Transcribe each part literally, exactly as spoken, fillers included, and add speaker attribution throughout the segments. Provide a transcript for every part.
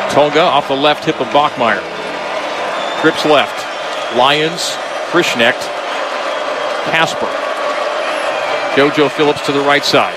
Speaker 1: Tonga off the left hip of Bachmeier. Grips left. Lyons, Frischnecht, Casper. JoJo Phillips to the right side.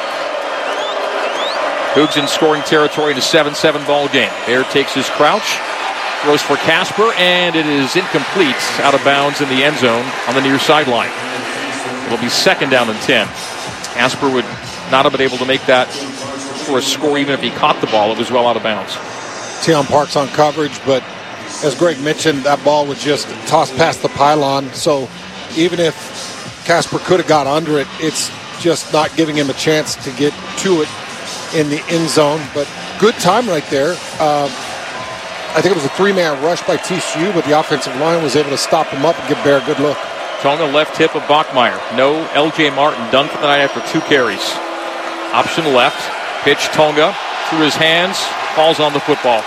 Speaker 1: Cougs in scoring territory in a seven seven ball game. Bear takes his crouch, throws for Casper, and it is incomplete, out of bounds in the end zone on the near sideline. It'll be second down and ten. Casper would not have been able to make that for a score even if he caught the ball. It was well out of bounds.
Speaker 2: Teon Parks on coverage, but as Greg mentioned, that ball was just tossed past the pylon. So even if Casper could have got under it, it's just not giving him a chance to get to it in the end zone. But good time right there. Uh, I think it was a three-man rush by T C U, but the offensive line was able to stop him up and give Bear a good look.
Speaker 1: Tonga left hip of Bachmeier. No L J Martin, done for the night after two carries. Option left. Pitch Tonga through his hands. Falls on the football.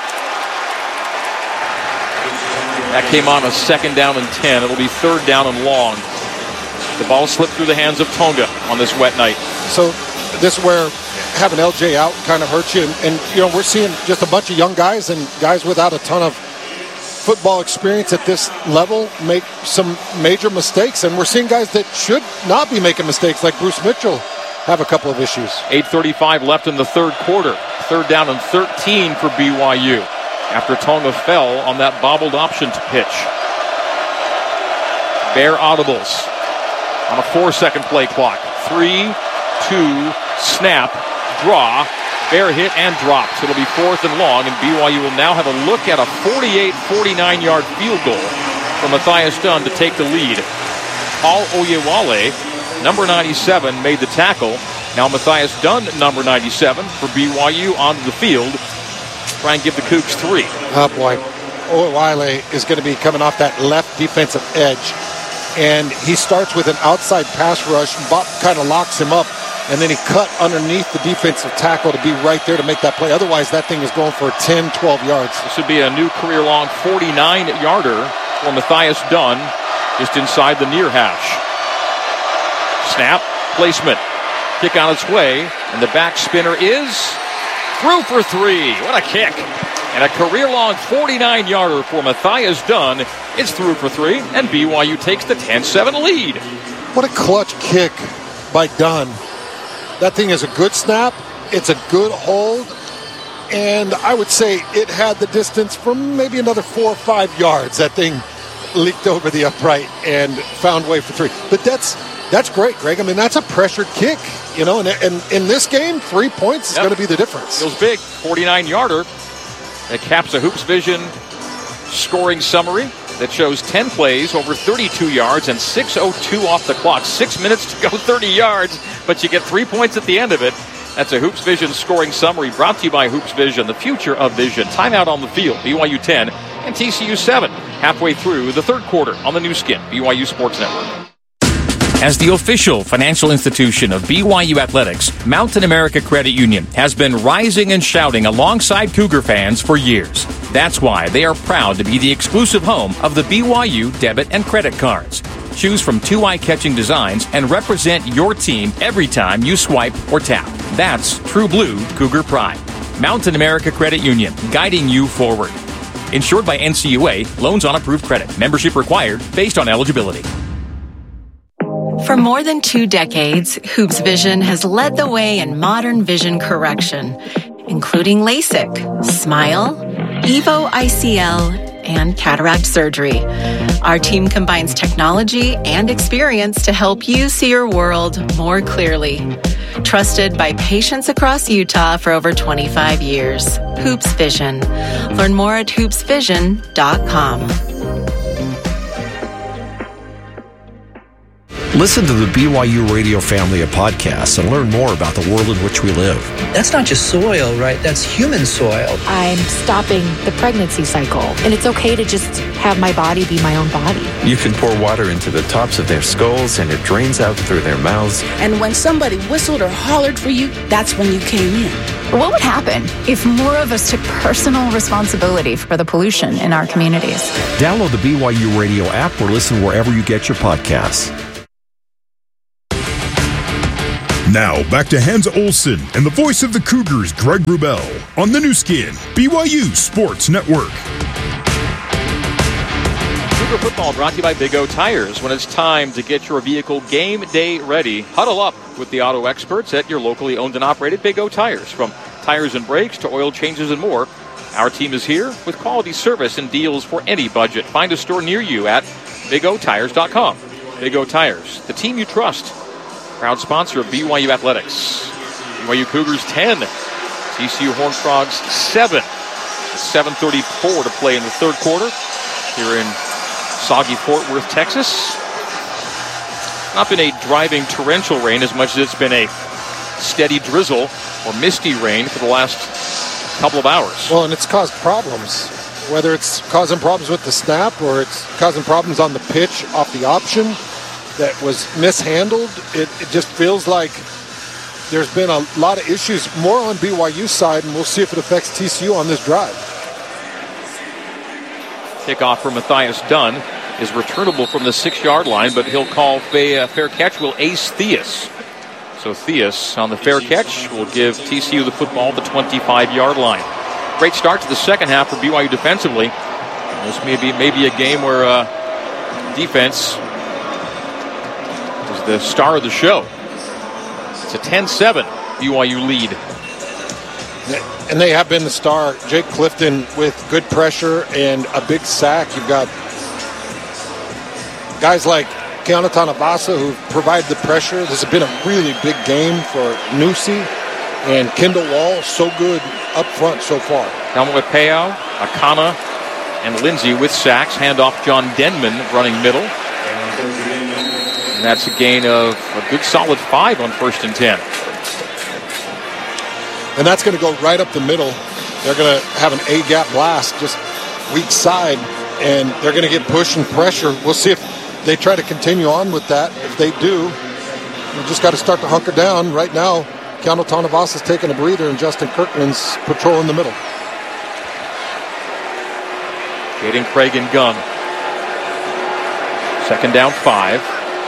Speaker 1: That came on a second down and ten. It'll be third down and long. The ball slipped through the hands of Tonga on this wet night.
Speaker 2: So this is where having L J out kind of hurts you. And, and, you know, we're seeing just a bunch of young guys and guys without a ton of football experience at this level make some major mistakes. And we're seeing guys that should not be making mistakes, like Bruce Mitchell, have a couple of issues.
Speaker 1: eight thirty-five left in the third quarter. Third down and thirteen for B Y U. After Tonga fell on that bobbled option to pitch. Bear audibles on a four-second play clock. Three, two, snap, draw. Bear hit and dropped. It'll be fourth and long, and B Y U will now have a look at a forty-eight forty-nine yard field goal for Matthias Dunn to take the lead. Paul Oyewale, number ninety-seven, made the tackle. Now Matthias Dunn, number ninety-seven, for B Y U onto the field. Try and give the Cougs three.
Speaker 2: Oh, boy. Oyewale is going to be coming off that left defensive edge. And he starts with an outside pass rush. Bob kind of locks him up. And then he cut underneath the defensive tackle to be right there to make that play. Otherwise, that thing is going for ten, twelve yards.
Speaker 1: This would be a new career-long forty-nine yarder for Matthias Dunn, just inside the near hash. Snap, placement, kick on its way, and the back spinner is through for three. What a kick. And a career-long forty-nine yarder for Matthias Dunn. It's through for three, and B Y U takes the ten seven lead.
Speaker 2: What a clutch kick by Dunn. That thing is a good snap. It's a good hold. And I would say it had the distance from maybe another four or five yards. That thing leaked over the upright and found way for three. But that's that's great, Greg. I mean, that's a pressured kick. You know, and, and in this game, three points is yep. going to be the difference.
Speaker 1: Feels big. forty-nine yarder. That caps a Hoops Vision scoring summary that shows ten plays, over thirty-two yards, and six oh two off the clock. Six minutes to go, thirty yards, but you get three points at the end of it. That's a Hoops Vision scoring summary brought to you by Hoops Vision, the future of vision. Timeout on the field, B Y U ten and T C U seven. Halfway through the third quarter on the new skin, B Y U Sports Network. As the official financial institution of B Y U Athletics, Mountain America Credit Union has been rising and shouting alongside Cougar fans for years. That's why they are proud to be the exclusive home of the B Y U debit and credit cards. Choose from two eye-catching designs and represent your team every time you swipe or tap. That's True Blue Cougar Pride. Mountain America Credit Union, guiding you forward. Insured by N C U A, loans on approved credit. Membership required based on eligibility.
Speaker 3: For more than two decades, Hoops Vision has led the way in modern vision correction, including LASIK, SMILE, EVO I C L, and cataract surgery. Our team combines technology and experience to help you see your world more clearly. Trusted by patients across Utah for over twenty-five years. Hoops Vision. Learn more at hoops vision dot com.
Speaker 4: Listen to the B Y U Radio family of podcasts and learn more about the world in which we live.
Speaker 5: That's not just soil, right? That's human soil.
Speaker 6: I'm stopping the pregnancy cycle, and it's okay to just have my body be my own body.
Speaker 7: You can pour water into the tops of their skulls, and it drains out through their mouths.
Speaker 8: And when somebody whistled or hollered for you, that's when you came in.
Speaker 9: What would happen if more of us took personal responsibility for the pollution in our communities?
Speaker 4: Download the B Y U Radio app or listen wherever you get your podcasts.
Speaker 10: Now, back to Hans Olsen and the voice of the Cougars, Greg Wrubell, on the new skin, B Y U Sports Network.
Speaker 1: Cougar football brought to you by Big O Tires. When it's time to get your vehicle game day ready, huddle up with the auto experts at your locally owned and operated Big O Tires. From tires and brakes to oil changes and more, our team is here with quality service and deals for any budget. Find a store near you at big o tires dot com. Big O Tires, the team you trust. Proud sponsor of B Y U Athletics. B Y U Cougars ten, T C U Horned Frogs seven. seven thirty-four to play in the third quarter here in soggy Fort Worth, Texas. Not been a driving torrential rain as much as it's been a steady drizzle or misty rain for the last couple of hours.
Speaker 2: Well, and it's caused problems. Whether it's causing problems with the snap or it's causing problems on the pitch off the option that was mishandled, it, it just feels like there's been a lot of issues more on B Y U side, and we'll see if it affects T C U on this drive.
Speaker 1: Kickoff for Matthias Dunn is returnable from the six-yard line, but he'll call fair, uh, fair catch will ace Theus. So Theus on the fair catch will give T C U the football at the twenty-five-yard line. Great start to the second half for B Y U defensively. This may be maybe a game where uh, defense is the star of the show. It's a ten seven B Y U lead.
Speaker 2: And they have been the star. Jake Clifton with good pressure and a big sack. You've got guys like Keanu Tanavasa who provide the pressure. This has been a really big game for Nusi and Kendall Wall. So good up front so far.
Speaker 1: Helmet Peo, Akana, and Lindsay with sacks. Handoff John Denman running middle. And that's a gain of a good solid five on first and ten.
Speaker 2: And that's going to go right up the middle. They're going to have an A-gap blast, just weak side, and they're going to get push and pressure. We'll see if they try to continue on with that. If they do, we just got to start to hunker down. Right now, Keanu Tanavasa is taking a breather, and Justin Kirkland's patrolling the middle.
Speaker 1: Caden Craig and gun. Second down, five.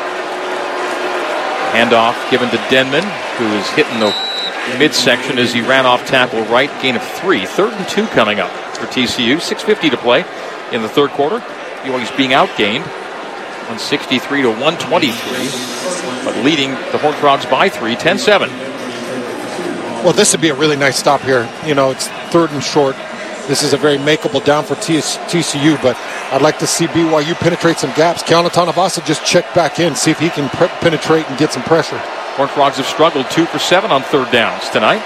Speaker 1: Handoff given to Denman, who is hitting the midsection as he ran off tackle right. Gain of three. Third and two coming up for T C U. six fifty to play in the third quarter. B Y U's being outgained one sixty-three to one twenty-three, but leading the Horned Frogs by three, ten seven.
Speaker 2: Well, this would be a really nice stop here. You know, it's third and short. This is a very makeable down for T C U, but I'd like to see B Y U penetrate some gaps. Keanu Tanavasa just check back in, see if he can pre- penetrate and get some pressure.
Speaker 1: Horned Frogs have struggled two for seven on third downs tonight.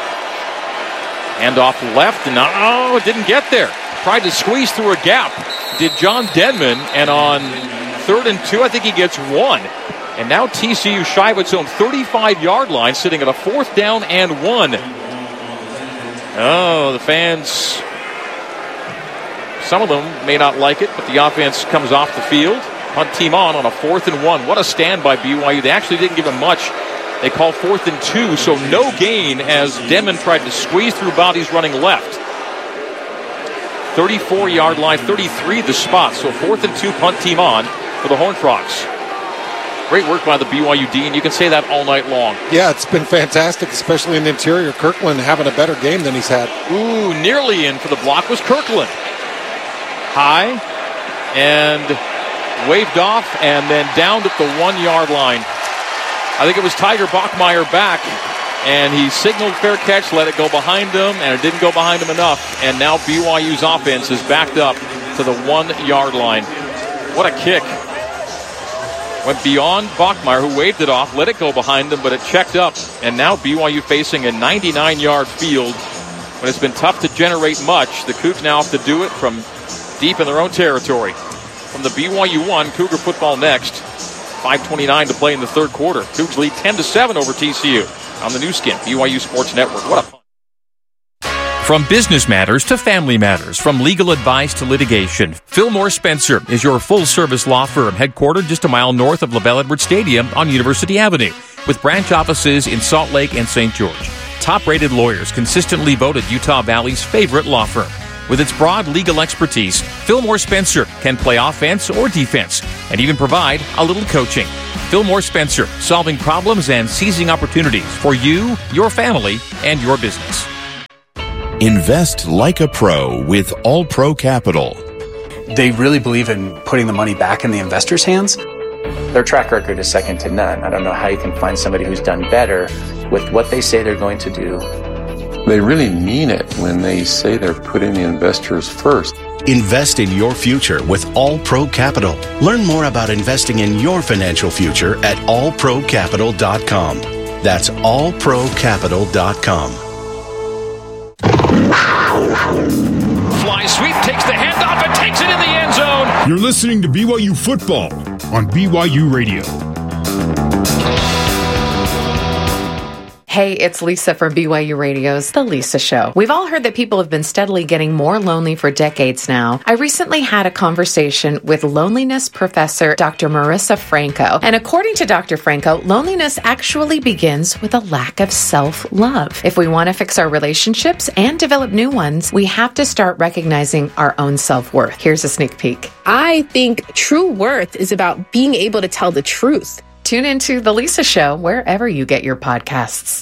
Speaker 1: Hand off left, and oh, it didn't get there. Tried to squeeze through a gap. Did John Denman, and on third and two, I think he gets one. And now T C U shy of its own thirty-five-yard line, sitting at a fourth down and one. Oh, the fans, some of them may not like it, but the offense comes off the field. Punt team on on a fourth and one. What a stand by B Y U. They actually didn't give him much. They call fourth and two, so no gain as Denman tried to squeeze through bodies running left. thirty-four-yard line, thirty-three the spot, so fourth and two, punt team on for the Horned Frogs. Great work by the B Y U D, and you can say that all night long.
Speaker 2: Yeah, it's been fantastic, especially in the interior. Kirkland having a better game than he's had.
Speaker 1: Ooh, nearly in for the block was Kirkland. High and waved off and then downed at the one-yard line. I think it was Tiger Bachmeyer back, and he signaled fair catch, let it go behind him, and it didn't go behind him enough. And now B Y U's offense is backed up to the one-yard line. What a kick. Went beyond Bachmeyer, who waved it off, let it go behind him, but it checked up. And now B Y U facing a ninety-nine-yard field. When it's been tough to generate much, the Cougs now have to do it from deep in their own territory. From the B Y U one, Cougar football next. five twenty-nine to play in the third quarter. Cougs lead ten to seven over T C U on the new skin, B Y U Sports Network. What a fun.
Speaker 11: From business matters to family matters, from legal advice to litigation, Fillmore Spencer is your full-service law firm headquartered just a mile north of LaVell Edwards Stadium on University Avenue, with branch offices in Salt Lake and Saint George. Top-rated lawyers consistently voted Utah Valley's favorite law firm. With its broad legal expertise, Fillmore Spencer can play offense or defense and even provide a little coaching. Fillmore Spencer, solving problems and seizing opportunities for you, your family, and your business.
Speaker 12: Invest like a pro with All Pro Capital.
Speaker 13: They really believe in putting the money back in the investors' hands.
Speaker 14: Their track record is second to none. I don't know how you can find somebody who's done better with what they say they're going to do.
Speaker 15: They really mean it when they say they're putting the investors first.
Speaker 12: Invest in your future with All Pro Capital. Learn more about investing in your financial future at all pro capital dot com. That's all pro capital dot com.
Speaker 1: Fly sweep, takes the handoff and takes it in the end zone.
Speaker 10: You're listening to B Y U Football on B Y U Radio.
Speaker 16: Hey, it's Lisa from B Y U Radio's The Lisa Show. We've all heard that people have been steadily getting more lonely for decades now. I recently had a conversation with loneliness professor Doctor Marissa Franco. And according to Doctor Franco, loneliness actually begins with a lack of self-love. If we want to fix our relationships and develop new ones, we have to start recognizing our own self-worth. Here's a sneak peek.
Speaker 8: I think true worth is about being able to tell the truth.
Speaker 16: Tune into The Lisa Show wherever you get your podcasts.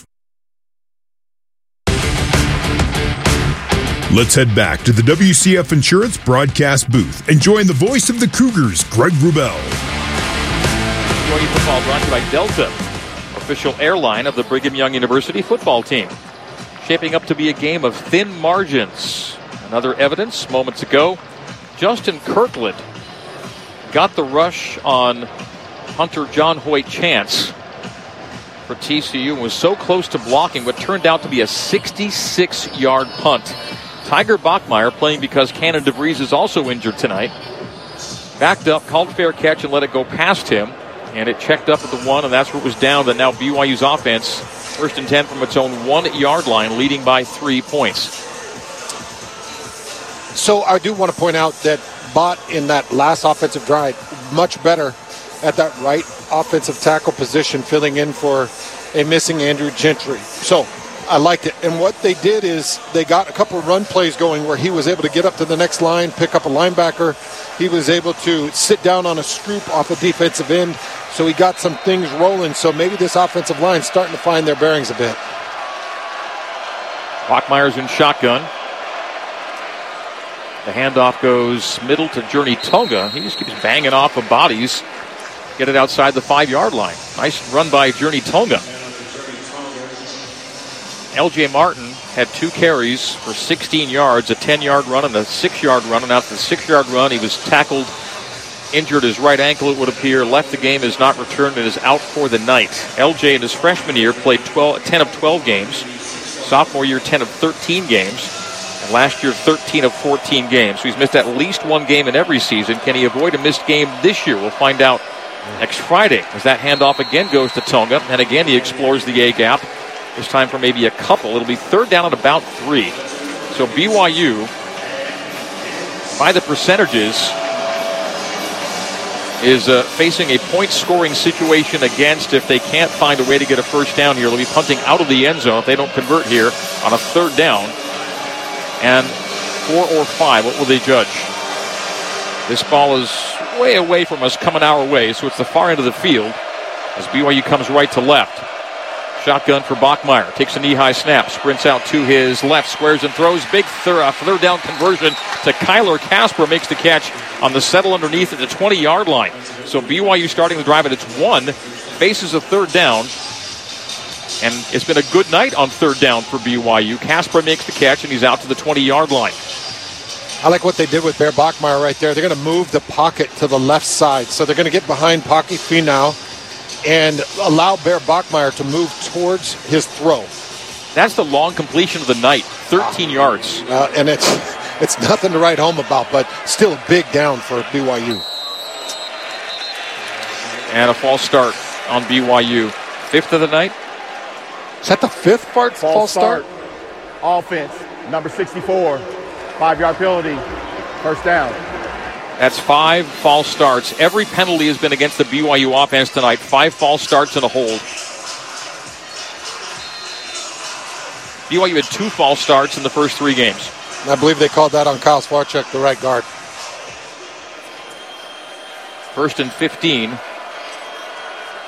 Speaker 10: Let's head back to the W C F Insurance broadcast booth and join the voice of the Cougars, Greg Wrubell.
Speaker 1: B Y U football brought to you by Delta, official airline of the Brigham Young University football team. Shaping up to be a game of thin margins. Another evidence moments ago, Justin Kirkland got the rush on Hunter John Hoyt Chance for T C U and was so close to blocking what turned out to be a sixty-six yard punt. Tiger Bachmeier, playing because Cannon DeVries is also injured tonight, backed up, called fair catch, and let it go past him. And it checked up at the one, and that's where it was down. That now B Y U's offense, first and ten from its own one-yard line, leading by three points.
Speaker 2: So I do want to point out that Bott in that last offensive drive, much better at that right offensive tackle position, filling in for a missing Andrew Gentry. So I liked it. And what they did is they got a couple of run plays going where he was able to get up to the next line, pick up a linebacker. He was able to sit down on a scoop off a defensive end. So he got some things rolling. So maybe this offensive line is starting to find their bearings a bit.
Speaker 1: Bachmeier's in shotgun. The handoff goes middle to Journey Tonga. He just keeps banging off of bodies. Get it outside the five-yard line. Nice run by Journey Tonga. L J Martin had two carries for sixteen yards, a ten-yard run and a six-yard run. And after the six-yard run, he was tackled, injured his right ankle, it would appear, left the game, is not returned, and is out for the night. L J in his freshman year played twelve, ten of twelve games. Sophomore year, ten of thirteen games. And last year, thirteen of fourteen games. So he's missed at least one game in every season. Can he avoid a missed game this year? We'll find out next Friday, as that handoff again goes to Tonga. And again, he explores the A-gap. This time for maybe a couple. It'll be third down at about three. So B Y U, by the percentages, is uh, facing a point-scoring situation against if they can't find a way to get a first down here. They'll be punting out of the end zone if they don't convert here on a third down. And four or five, what will they judge? This ball is way away from us, coming our way, so it's the far end of the field as B Y U comes right to left. Shotgun for Bachmeier. Takes a knee-high snap. Sprints out to his left. Squares and throws. Big third, uh, third down conversion to Kyler Casper. Makes the catch on the settle underneath at the twenty-yard line. So B Y U starting the drive at its one. Faces a third down. And it's been a good night on third down for B Y U. Casper makes the catch, and he's out to the twenty-yard line.
Speaker 2: I like what they did with Bear Bachmeier right there. They're going to move the pocket to the left side. So they're going to get behind Pocky Finau and allow Bear Bachmeier to move towards his throw.
Speaker 1: That's the long completion of the night, thirteen yards.
Speaker 2: Uh, and it's it's nothing to write home about, but still a big down for B Y U.
Speaker 1: And a false start on B Y U. Fifth of the night.
Speaker 2: Is that the fifth part?
Speaker 17: False,
Speaker 2: false start?
Speaker 17: start? Offense, number sixty-four. Five-yard penalty. First down.
Speaker 1: That's five false starts. Every penalty has been against the B Y U offense tonight. Five false starts and a hold. B Y U had two false starts in the first three games.
Speaker 2: I believe they called that on Kyle Swarchuk, the right guard.
Speaker 1: First and fifteen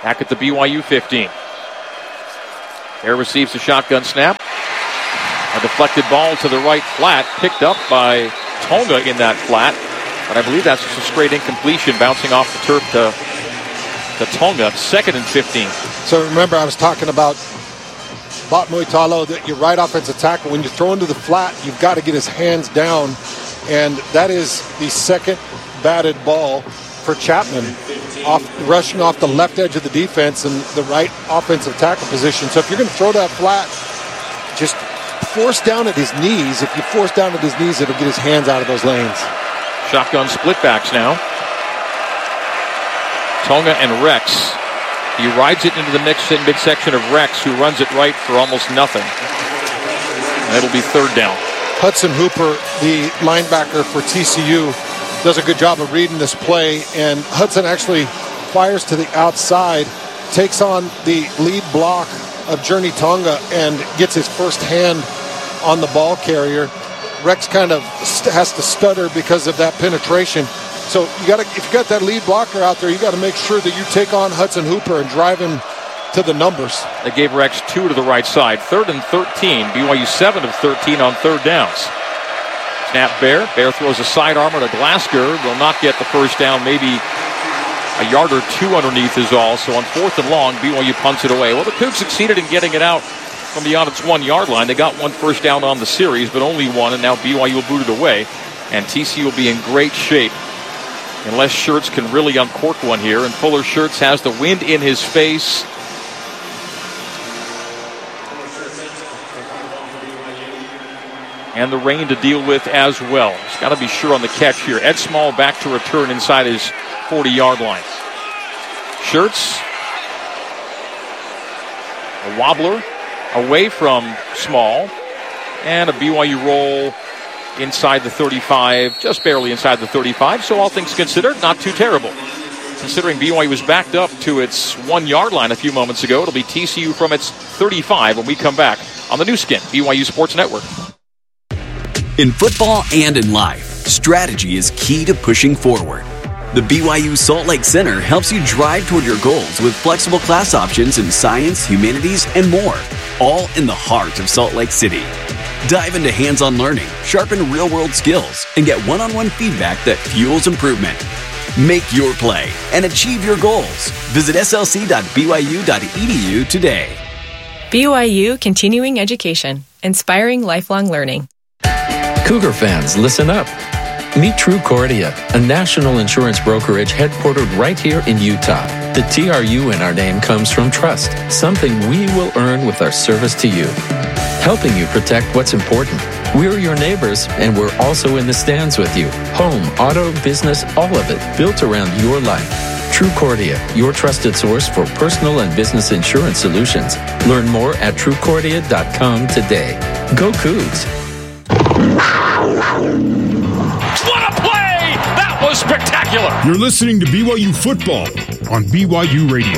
Speaker 1: back at the B Y U fifteen. Air receives the shotgun snap. A deflected ball to the right flat, picked up by Tonga in that flat. But I believe that's just a straight incompletion, bouncing off the turf to, to Tonga. Second and fifteen.
Speaker 2: So remember, I was talking about Bot Muitalo, that your right offensive tackle, when you throw into the flat, you've got to get his hands down. And that is the second batted ball for Chapman, off rushing off the left edge of the defense and the right offensive tackle position. So if you're going to throw that flat, just force down at his knees. If you force down at his knees, it'll get his hands out of those lanes.
Speaker 1: Shotgun split backs now. Tonga and Rex. He rides it into the mix in midsection of Rex, who runs it right for almost nothing. And it'll be third down.
Speaker 2: Hudson Hooper, the linebacker for T C U, does a good job of reading this play, and Hudson actually fires to the outside, takes on the lead block of Journey Tonga, and gets his first hand on the ball carrier. Rex kind of st- has to stutter because of that penetration. So you got to, if you got that lead blocker out there, you got to make sure that you take on Hudson Hooper and drive him to the numbers.
Speaker 1: They gave Rex two to the right side. Third and thirteen. B Y U seven of thirteen on third downs. Snap Bear. Bear throws a sidearmer to Glasgow. Will not get the first down. Maybe a yard or two underneath is all. So on fourth and long, B Y U punts it away. Well, the Cougs succeeded in getting it out from beyond its one-yard line. They got one first down on the series, but only one, and now B Y U will boot it away. And T C U will be in great shape unless Schertz can really uncork one here. And Fuller Schertz has the wind in his face. And the rain to deal with as well. He's got to be sure on the catch here. Ed Small back to return inside his forty-yard line. Schertz. A wobbler away from Small. And a B Y U roll inside the thirty-five, just barely inside the thirty-five. So all things considered, not too terrible. Considering B Y U was backed up to its one-yard line a few moments ago, it'll be T C U from its thirty-five when we come back on the new skin, B Y U Sports Network.
Speaker 18: In football and in life, strategy is key to pushing forward. The B Y U Salt Lake Center helps you drive toward your goals with flexible class options in science, humanities, and more, all in the heart of Salt Lake City. Dive into hands-on learning, sharpen real-world skills, and get one-on-one feedback that fuels improvement. Make your play and achieve your goals. Visit S L C dot B Y U dot E D U today.
Speaker 19: B Y U Continuing Education, inspiring lifelong learning.
Speaker 7: Cougar fans, listen up. Meet Trucordia, a national insurance brokerage headquartered right here in Utah. The T R U in our name comes from trust, something we will earn with our service to you, helping you protect what's important. We're your neighbors, and we're also in the stands with you. Home, auto, business, all of it built around your life. Trucordia, your trusted source for personal and business insurance solutions. Learn more at Trucordia dot com today. Go Cougs!
Speaker 1: What a play! That was spectacular!
Speaker 10: You're listening to B Y U Football on B Y U Radio.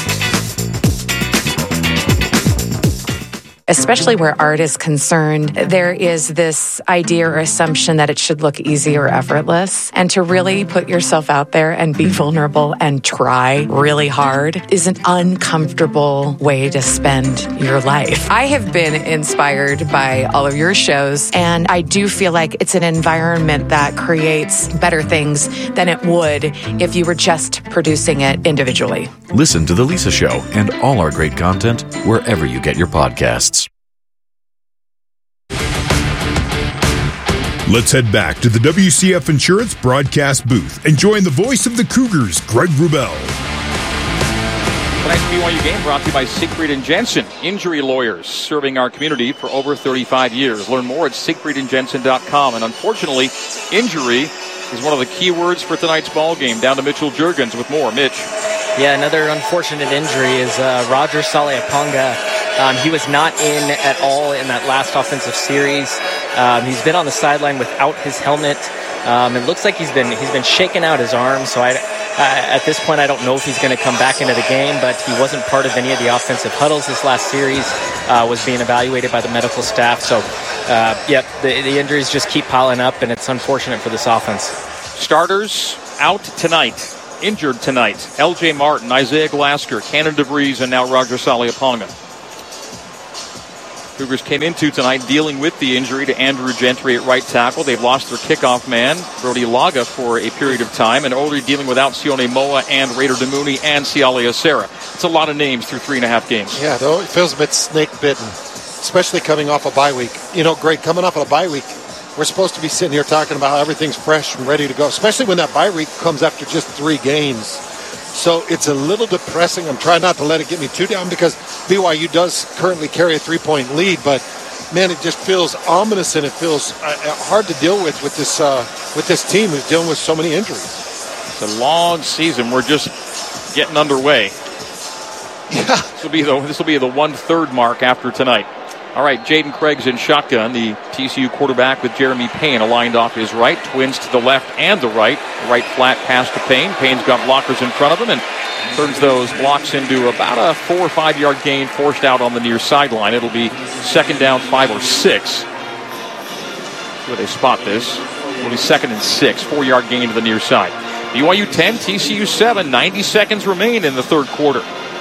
Speaker 16: Especially where art is concerned, there is this idea or assumption that it should look easy or effortless. And to really put yourself out there and be vulnerable and try really hard is an uncomfortable way to spend your life. I have been inspired by all of your shows, and I do feel like it's an environment that creates better things than it would if you were just producing it individually.
Speaker 20: Listen to The Lisa Show and all our great content wherever you get your podcasts.
Speaker 10: Let's head back to the W C F Insurance broadcast booth and join the voice of the Cougars, Greg Wrubell.
Speaker 1: Tonight's B Y U game brought to you by Siegfried and Jensen, injury lawyers serving our community for over thirty-five years. Learn more at Siegfried and Jensen dot com. And unfortunately, injury is one of the key words for tonight's ball game. Down to Mitchell Juergens with more. Mitch.
Speaker 21: Yeah, another unfortunate injury is uh, Roger Saleaponga. Um, he was not in at all in that last offensive series. Um, he's been on the sideline without his helmet. Um, it looks like he's been he's been shaking out his arm. So I, uh, at this point, I don't know if he's going to come back into the game. But he wasn't part of any of the offensive huddles this last series. Uh, was being evaluated by the medical staff. So, uh, yep, the, the injuries just keep piling up, and it's unfortunate for this offense.
Speaker 1: Starters out tonight. injured tonight. L J Martin, Isaiah Glasker, Cannon DeVries, and now Roger Saleaponga. Cougars came into tonight dealing with the injury to Andrew Gentry at right tackle. They've lost their kickoff man, Brody Laga, for a period of time, and already dealing without Sione Moa and Raider Damuni and Sialia Serra. It's a lot of names through three and a half games.
Speaker 2: Yeah, though it feels a bit snake-bitten, especially coming off a bye week. You know, Greg, coming off of a bye week, we're supposed to be sitting here talking about how everything's fresh and ready to go, especially when that bye week comes after just three games. So it's a little depressing. I'm trying not to let it get me too down because B Y U does currently carry a three-point lead, but man, it just feels ominous and it feels uh, hard to deal with with this uh, with this team who's dealing with so many injuries.
Speaker 1: It's a long season. We're just getting underway.
Speaker 2: Yeah,
Speaker 1: this will be the this will be the one-third mark after tonight. All right, Jaden Craig's in shotgun. The T C U quarterback with Jeremy Payne aligned off his right. Twins to the left and the right. Right flat pass to Payne. Payne's got blockers in front of him and turns those blocks into about a four or five yard gain forced out on the near sideline. It'll be second down, five or six. Where they spot this. It'll be second and six. Four yard gain to the near side. B Y U ten, T C U seven. ninety seconds remain in the third quarter.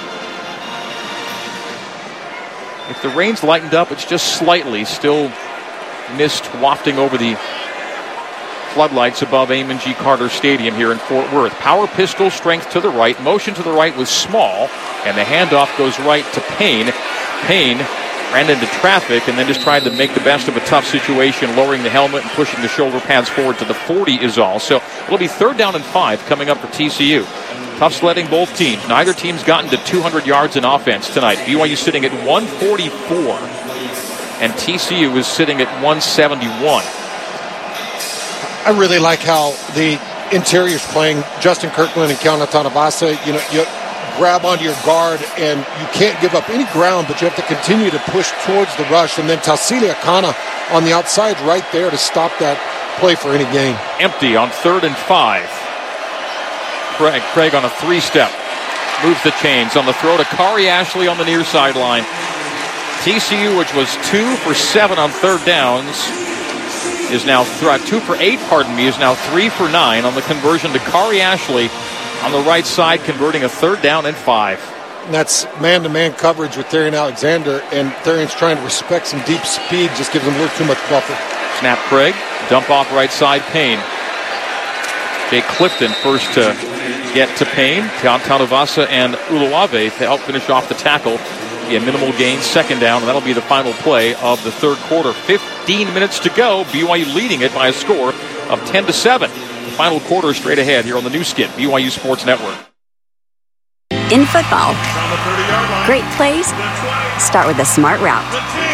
Speaker 1: If the rain's lightened up, it's just slightly. Still mist wafting over the floodlights above Amon G. Carter Stadium here in Fort Worth. Power pistol, strength to the right. Motion to the right with Small. And the handoff goes right to Payne. Payne ran into traffic and then just tried to make the best of a tough situation, lowering the helmet and pushing the shoulder pads forward to the forty is all. So it'll be third down and five coming up for T C U. Tough sledding both teams. Neither team's gotten to two hundred yards in offense tonight. B Y U sitting at one forty-four, and T C U is sitting at one seventy-one.
Speaker 2: I really like how the interior's playing. Justin Kirkland and Keona Tanavasa, you know, you grab onto your guard, and you can't give up any ground, but you have to continue to push towards the rush. And then Tausili Akana on the outside right there to stop that play for any gain.
Speaker 1: Empty on third and five. Craig, Craig on a three-step. Moves the chains on the throw to Kari Ashley on the near sideline. T C U, which was two for seven on third downs, is now th- two for eight, pardon me, is now three for nine on the conversion to Kari Ashley on the right side, converting a third down and five.
Speaker 2: And that's man-to-man coverage with Therian Alexander, and Therian's trying to respect some deep speed, just gives him a little too much buffer.
Speaker 1: Snap Craig, dump off right side, Payne. Jake Clifton first to get to Payne. Tanavasa and Uluave to help finish off the tackle. Be a minimal gain, second down, and that'll be the final play of the third quarter. fifteen minutes to go. B Y U leading it by a score of ten to seven. The final quarter straight ahead here on the new skin, B Y U Sports Network.
Speaker 3: In football, great plays start with a smart route.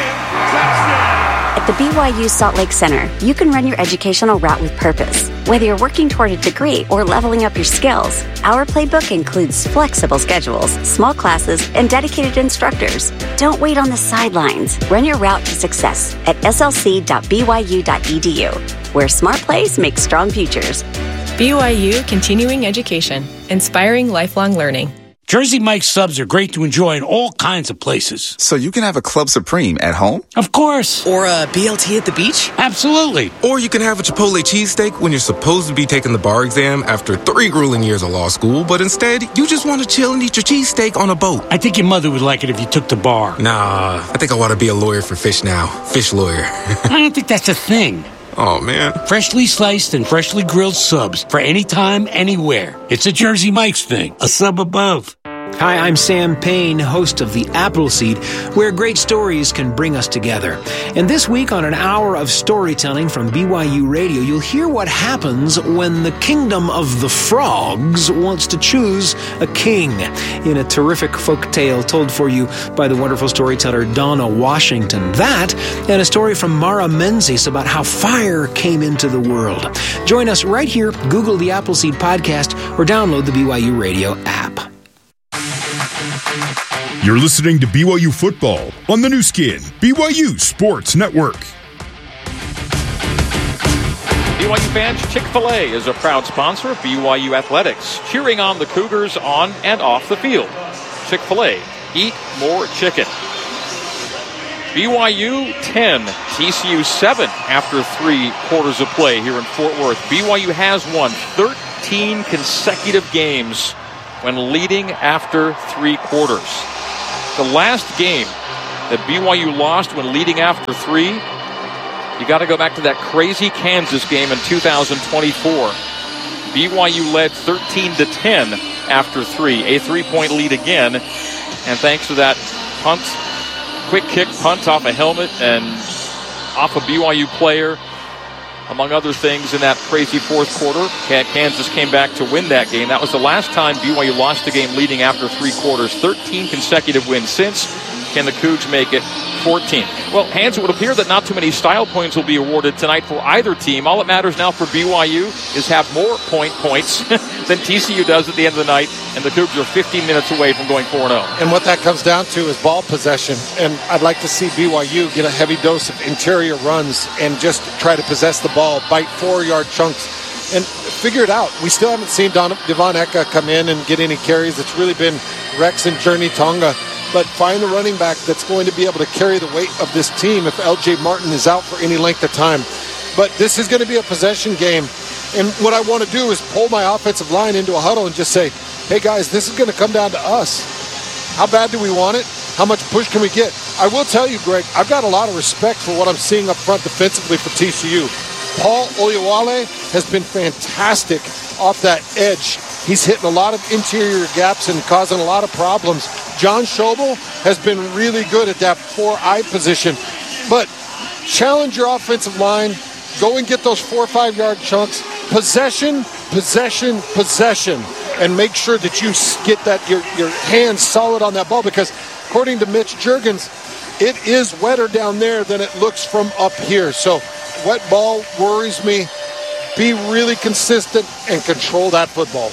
Speaker 3: At the B Y U Salt Lake Center, you can run your educational route with purpose. Whether you're working toward a degree or leveling up your skills, our playbook includes flexible schedules, small classes, and dedicated instructors. Don't wait on the sidelines. Run your route to success at s l c dot b y u dot e d u, where smart plays make strong futures.
Speaker 19: B Y U Continuing Education, inspiring lifelong learning.
Speaker 22: Jersey Mike's subs are great to enjoy in all kinds of places.
Speaker 23: So you can have a Club Supreme at home?
Speaker 22: Of course.
Speaker 24: Or a B L T at the beach?
Speaker 22: Absolutely.
Speaker 25: Or you can have a Chipotle cheesesteak when you're supposed to be taking the bar exam after three grueling years of law school, but instead, you just want to chill and eat your cheesesteak on a boat.
Speaker 22: I think your mother would like it if you took the bar.
Speaker 25: Nah, I think I want to be a lawyer for fish now. Fish lawyer.
Speaker 22: I don't think that's a thing.
Speaker 25: Oh, man.
Speaker 22: Freshly sliced and freshly grilled subs for any time, anywhere. It's a Jersey Mike's thing. A sub above.
Speaker 26: Hi, I'm Sam Payne, host of The Appleseed, where great stories can bring us together. And this week on an hour of storytelling from B Y U Radio, you'll hear what happens when the kingdom of the frogs wants to choose a king, in a terrific folk tale told for you by the wonderful storyteller Donna Washington. That, and a story from Mara Menzies about how fire came into the world. Join us right here, Google The Appleseed Podcast, or download the B Y U Radio app.
Speaker 10: You're listening to B Y U Football on the new skin, B Y U Sports Network.
Speaker 1: B Y U fans, Chick-fil-A is a proud sponsor of B Y U Athletics, cheering on the Cougars on and off the field. Chick-fil-A, eat more chicken. B Y U ten, T C U seven after three quarters of play here in Fort Worth. B Y U has won thirteen thirteen consecutive games when leading after three quarters. The last game that B Y U lost when leading after three, you got to go back to that crazy Kansas game in two thousand twenty-four. B Y U led thirteen to ten after three, a three-point lead again, and thanks to that punt, quick kick punt off a helmet and off a B Y U player, among other things, in that crazy fourth quarter, Kansas came back to win that game. That was the last time B Y U lost a game leading after three quarters. thirteen consecutive wins since. Can the Cougs make it fourteen? Well, Hans, it would appear that not too many style points will be awarded tonight for either team. All that matters now for B Y U is have more point points than T C U does at the end of the night, and the Cougs are fifteen minutes away from going four and oh.
Speaker 2: And what that comes down to is ball possession, and I'd like to see B Y U get a heavy dose of interior runs and just try to possess the ball, bite four-yard chunks, and figure it out. We still haven't seen Don, Devon Eka come in and get any carries. It's really been Rex and Journey Tonga. But find the running back that's going to be able to carry the weight of this team if L J Martin is out for any length of time. But this is going to be a possession game. And what I want to do is pull my offensive line into a huddle and just say, hey, guys, this is going to come down to us. How bad do we want it? How much push can we get? I will tell you, Greg, I've got a lot of respect for what I'm seeing up front defensively for T C U. Paul Oyewale has been fantastic off that edge. He's hitting a lot of interior gaps and causing a lot of problems. John Schobel has been really good at that four-eye position. But challenge your offensive line. Go and get those four or five-yard chunks. Possession, possession, possession. And make sure that you get that your, your hands solid on that ball, because according to Mitch Juergens, it is wetter down there than it looks from up here. So wet ball worries me. Be really consistent and control that football.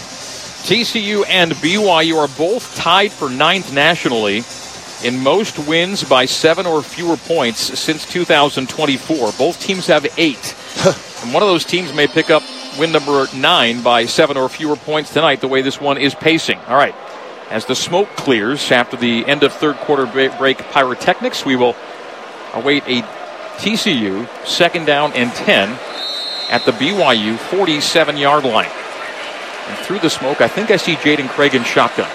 Speaker 1: T C U and B Y U are both tied for ninth nationally in most wins by seven or fewer points since two thousand twenty-four. Both teams have eight. And one of those teams may pick up win number nine by seven or fewer points tonight, the way this one is pacing. All right. As the smoke clears after the end of third quarter break pyrotechnics, we will await a T C U second down and ten at the B Y U forty-seven-yard line. And through the smoke, I think I see Jaden Craig in shotgun.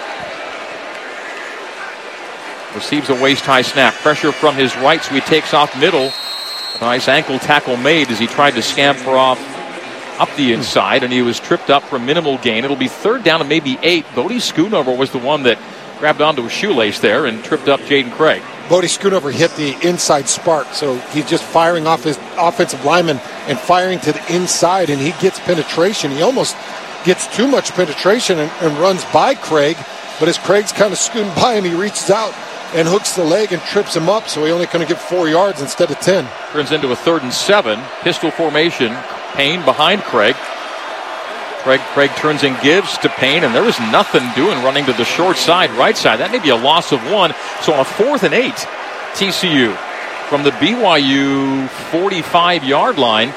Speaker 1: Receives a waist-high snap. Pressure from his right, so he takes off middle. A nice ankle tackle made as he tried to scamper off up the inside, and he was tripped up for a minimal gain. It'll be third down and maybe eight. Bodie Schoonover was the one that grabbed onto a shoelace there and tripped up Jaden Craig.
Speaker 2: Bodie Schoonover hit the inside spark, so he's just firing off his offensive lineman and firing to the inside, and he gets penetration. He almost gets too much penetration and, and runs by Craig, but as Craig's kind of scooting by him, he reaches out and hooks the leg and trips him up, so he only going to get four yards instead of ten.
Speaker 1: Turns into a third and seven. Pistol formation. Payne behind Craig. Craig Craig turns and gives to Payne, and there was nothing doing running to the short side, right side. That may be a loss of one. So on a fourth and eight, T C U from the B Y U forty-five-yard line.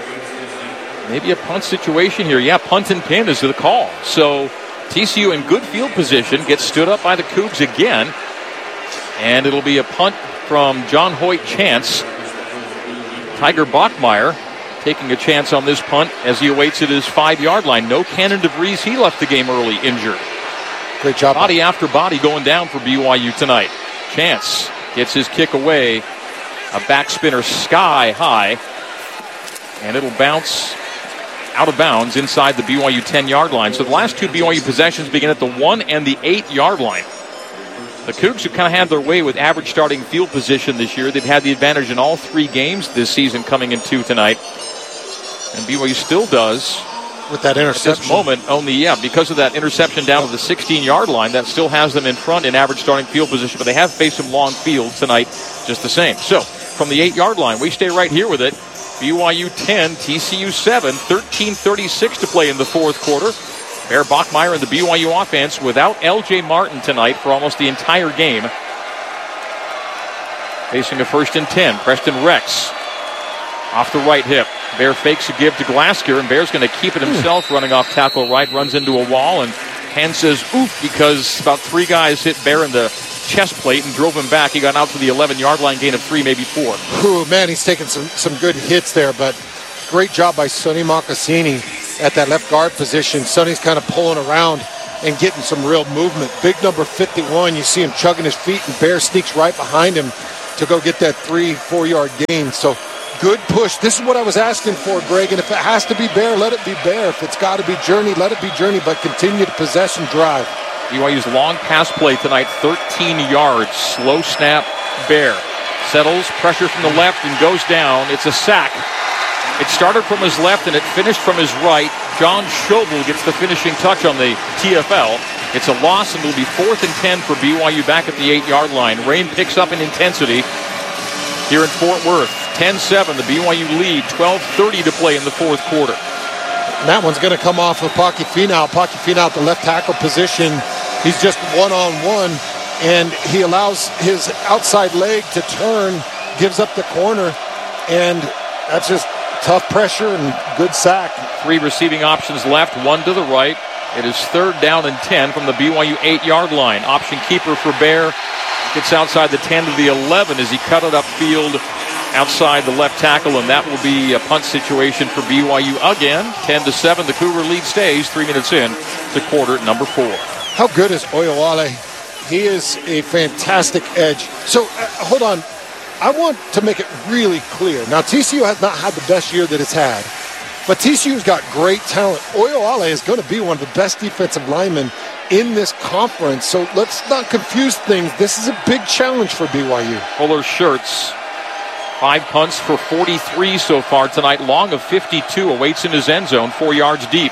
Speaker 1: Maybe a punt situation here. Yeah, punt and pin is the call. So T C U in good field position gets stood up by the Cougs again. And it'll be a punt from John Hoyt Chance. Tiger Bachmeier taking a chance on this punt as he awaits at his five-yard line. No Cannon DeVries. He left the game early, injured.
Speaker 2: Great job.
Speaker 1: Body after body going down for B Y U tonight. Chance gets his kick away. A back spinner sky high. And it'll bounce out of bounds inside the B Y U ten-yard line. So the last two B Y U possessions begin at the one and the eight-yard line. The Cougs have kind of had their way with average starting field position this year. They've had the advantage in all three games this season coming into tonight. And B Y U still does.
Speaker 2: With that interception.
Speaker 1: At this moment, only, yeah, because of that interception down to the sixteen-yard line, that still has them in front in average starting field position. But they have faced some long fields tonight just the same. So, from the eight-yard line, we stay right here with it. B Y U ten, T C U seven, thirteen thirty-six to play in the fourth quarter. Bear Bachmeier and the B Y U offense without L J Martin tonight for almost the entire game. Facing a first and ten. Preston Rex off the right hip. Bear fakes a give to Glasker, and Bear's going to keep it himself, running off tackle right, runs into a wall, and Hans says oof because about three guys hit Bear in the chest plate and drove him back. He got out to the eleven-yard line, gain of three, maybe four.
Speaker 2: Ooh, man, he's taking some, some good hits there, but great job by Sonny Mocassini. at that left guard position. Sonny's kind of pulling around and getting some real movement. Big number fifty-one, you see him chugging his feet, and Bear sneaks right behind him to go get that three, four-yard gain. So good push. This is what I was asking for, Greg, and if it has to be Bear, let it be Bear. If it's got to be Journey, let it be Journey, but continue to possession drive.
Speaker 1: B Y U's long pass play tonight, thirteen yards. Slow snap, Bear. Settles, pressure from the left, and goes down. It's a sack. It started from his left, and it finished from his right. John Schobel gets the finishing touch on the T F L. It's a loss, and it'll be fourth and ten for B Y U back at the eight-yard line. Rain picks up in intensity here in Fort Worth. ten seven, the B Y U lead, twelve thirty to play in the fourth quarter.
Speaker 2: And that one's going to come off of Pocky Finau. Pocky Finau at the left tackle position. He's just one-on-one, and he allows his outside leg to turn, gives up the corner, and that's just tough pressure and good sack.
Speaker 1: Three receiving options left, one to the right. It is third down and ten from the B Y U eight-yard line. Option keeper for Bear. Gets outside the ten to the eleven as he cut it upfield outside the left tackle, and that will be a punt situation for B Y U again. ten to seven, the Cougar lead stays three minutes in to quarter number four.
Speaker 2: How good is Oyewale? He is a fantastic edge. So, uh, hold on. I want to make it really clear. Now, T C U has not had the best year that it's had, but T C U's got great talent. Oyewale is going to be one of the best defensive linemen in this conference, so let's not confuse things. This is a big challenge for B Y U.
Speaker 1: Fuller Shirts, five punts for forty-three so far tonight. Long of fifty-two awaits in his end zone, four yards deep.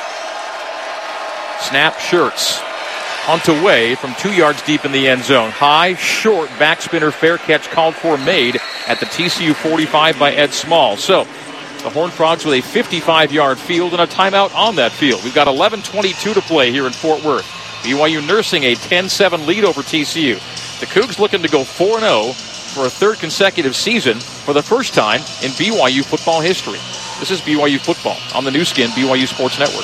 Speaker 1: Snap, Shirts. Punt away from two yards deep in the end zone. High, short, backspinner, fair catch called for, made at the T C U forty-five by Ed Small. So the Horned Frogs with a fifty-five-yard field and a timeout on that field. We've got eleven twenty-two to play here in Fort Worth. B Y U nursing a ten seven lead over T C U. The Cougs looking to go four and oh for a third consecutive season for the first time in B Y U football history. This is B Y U football on the new skin, B Y U Sports Network.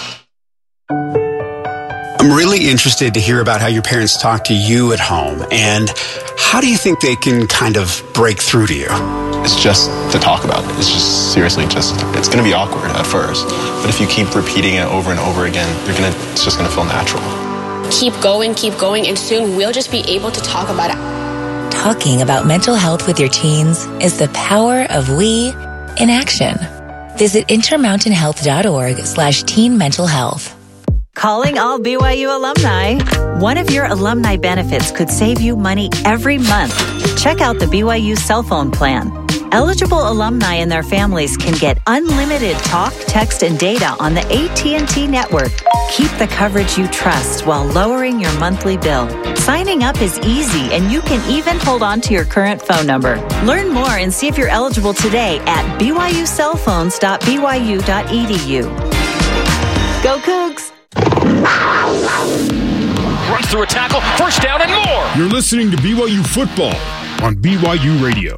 Speaker 4: I'm really interested to hear about how your parents talk to you at home, and how do you think they can kind of break through to you?
Speaker 5: It's just to talk about it. It's just seriously just, it's going to be awkward at first, but if you keep repeating it over and over again, you're gonna, it's just going to feel natural.
Speaker 6: Keep going, keep going, and soon we'll just be able to talk about it.
Speaker 9: Talking about mental health with your teens is the power of we in action. Visit intermountainhealth.org slash teen mental health.
Speaker 11: Calling all B Y U alumni. One of your alumni benefits could save you money every month. Check out the B Y U cell phone plan. Eligible alumni and their families can get unlimited talk, text, and data on the A T and T network. Keep the coverage you trust while lowering your monthly bill. Signing up is easy, and you can even hold on to your current phone number. Learn more and see if you're eligible today at b y u cell phones dot b y u dot e d u. Go Cougs!
Speaker 1: Runs through a tackle, first down and more.
Speaker 10: You're listening to B Y U football on B Y U Radio.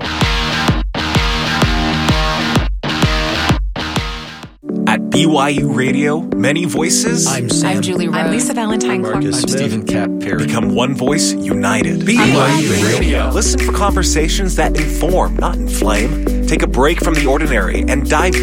Speaker 24: At B Y U Radio, many voices.
Speaker 27: I'm Sam.
Speaker 28: I'm Julie Rose.
Speaker 27: I'm
Speaker 28: Lisa Valentine.
Speaker 27: Marcus I'm Stephen Cap Perry.
Speaker 24: Become one voice united.
Speaker 27: B Y U Radio.
Speaker 24: Listen for conversations that inform, not inflame. Take a break from the ordinary and dive